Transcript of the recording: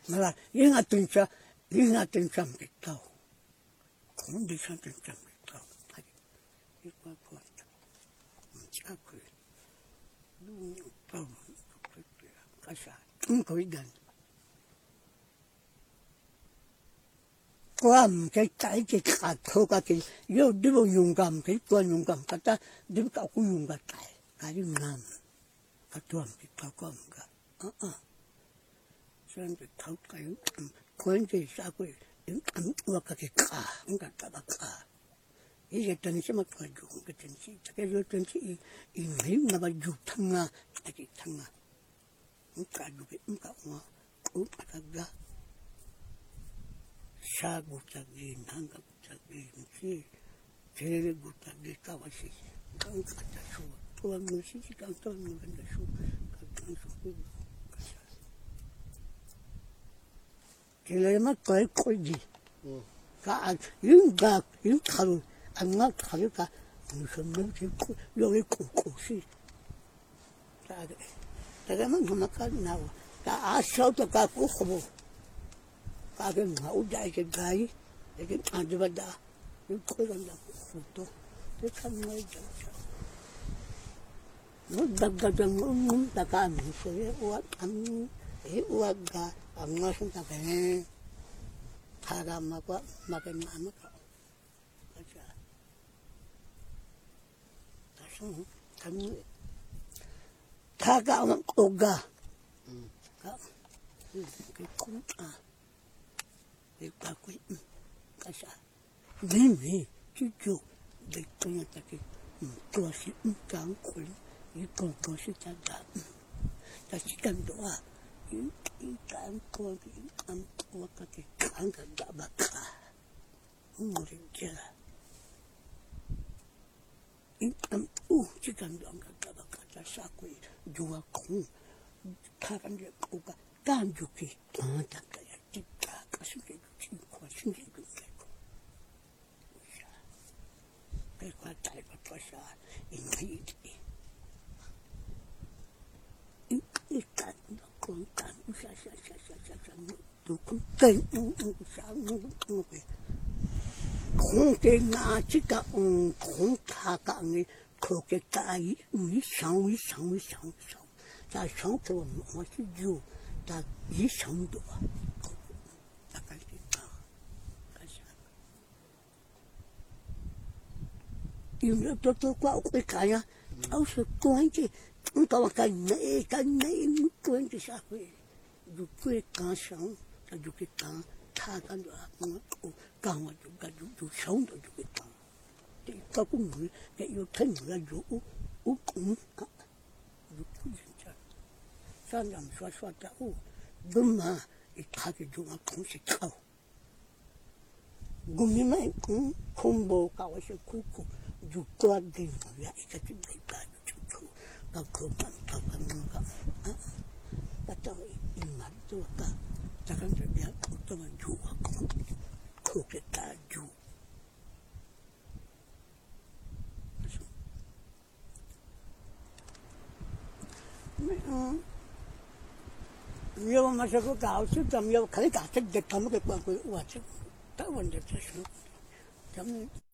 malah ingatin kita, kondisi kita, itu apa? Aku, tahu, kasar, engkauidan. Quam cái khát thô cái yêu đi vào dùng cầm cái tuần dùng cầm cái ta đi vào cũng dùng cái dùng nam cái tuần cái thao quam cái cho nên cái thao cái quan gì sao cái những ăn uống cái cả những cái ta bạc cả ý cái chân sĩ mà phải dùng cái chân sĩ cái chân sĩ ý mấy mà phải dùng thằng à cái thằng à những cái dùng cái mà cũng cái ga 사고 자기 난가 자기 지 제레고 자기 까와시 강가다 수 또한 무시지 강도는 건데 수 강도 수 제레마 거의 꼴지 가 윤가 윤가루 안나 가루가 무슨 놈지 여기 꼭꼭시 자게 내가만 그만까 나와 다 아셔도 갖고 호보 kaget mau jadi kegai, jadi ada pada itu kan dah foto, itu kan mai jauh. Mudah gadang takkan saya uat uat ga angas takkan haram apa makan mana kau, aja. Tasung kan takkan oga, kau Aku kasa mimi cucu betulnya tapi tua si engkang kul itu tua si jaga tapi kan doa ikan kul ikan tua kaki kan tak bakal murid jela ikan cikan doa tak bakal tersaku dua kong karan dia kuka kan juki tak kayak kita kasih 신경 쓰고 그거 잘 버텨서 인간이 일단 공간 샤샤샤샤샤 누구 공대나 지가 공타강이 그렇게 따이 위상 자 성도 뭐지요 다 이성도 yêu tôi qua cái cái á, áo sơ quan chứ, chúng ta cái này quan chứ sao vậy? Dù cái cá sống, dù cái cá tha cái đó, cá mà dù sống rồi dù cái cá, thì tôi cũng nghĩ cái yêu thân là dù cũng dù cũng gì sao làm xoa ta đúng mà cái cá cái dù mà cũng sẽ khâu, gumi mà cũng không bồ cao sẽ cuối cùng dù qua đi lại cái chuyện này ta chủ ta không làm ta không làm ta cho im lặng tôi ta không thể biết tôi mà chủ không thể ta chủ nhiều mà sẽ có cáo chứ tầm nhiều cái cả chất dịch không có cái quan cái quá chứ ta vấn đề thế sao